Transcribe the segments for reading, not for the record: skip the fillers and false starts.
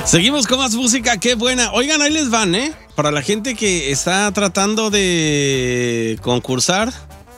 Seguimos con más música, qué buena. Oigan, ahí les van, ¿eh? Para la gente que está tratando de concursar.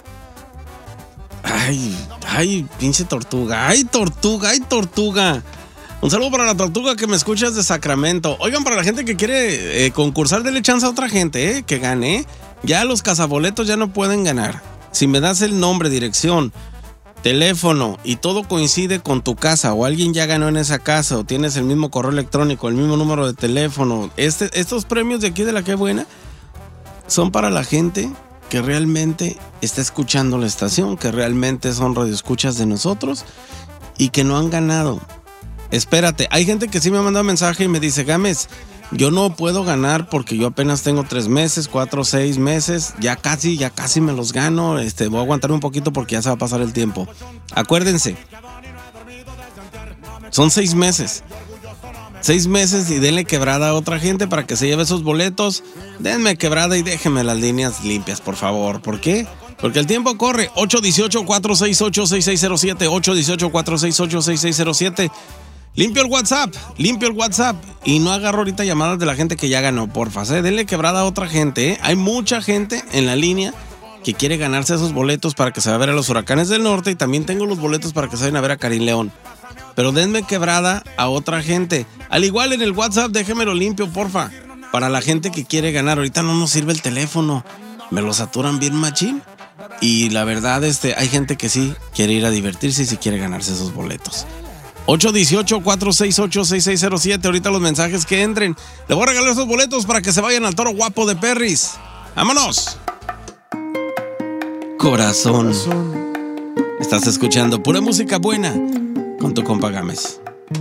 Ay, pinche tortuga. Ay, tortuga. Un saludo para la tortuga que me escuchas de Sacramento. Oigan, para la gente que quiere concursar, denle chance a otra gente, que gane. Ya los cazaboletos ya no pueden ganar. Si me das el nombre, dirección, teléfono y todo coincide con tu casa o alguien ya ganó en esa casa o tienes el mismo correo electrónico, el mismo número de teléfono, estos premios de aquí de la Qué Buena son para la gente que realmente está escuchando la estación, que realmente son radioescuchas de nosotros y que no han ganado. Espérate, hay gente que sí me ha mandado mensaje y me dice, Gámez, yo no puedo ganar porque yo apenas tengo 3 meses, 4, 6 meses, ya casi me los gano, voy a aguantar un poquito porque ya se va a pasar el tiempo. Acuérdense, son 6 meses. 6 meses y denle quebrada a otra gente para que se lleve esos boletos. Denme quebrada y déjenme las líneas limpias, por favor. ¿Por qué? Porque el tiempo corre. 818-468-6607, 818-468-6607. Limpio el WhatsApp y no agarro ahorita llamadas de la gente que ya ganó, porfa, denle quebrada a otra gente, Hay mucha gente en la línea que quiere ganarse esos boletos para que se vayan a ver a los Huracanes del Norte y también tengo los boletos para que se vayan a ver a Karim León. Pero denme quebrada a otra gente. Al igual en el WhatsApp, déjemelo limpio, porfa. Para la gente que quiere ganar, ahorita no nos sirve el teléfono, me lo saturan bien machín. Y la verdad, hay gente que sí quiere ir a divertirse y sí quiere ganarse esos boletos. 818-468-6607. Ahorita los mensajes que entren. Le voy a regalar esos boletos para que se vayan al Toro Guapo de Perris. ¡Vámonos! Corazón. Estás escuchando pura música buena con tu compa Gámez.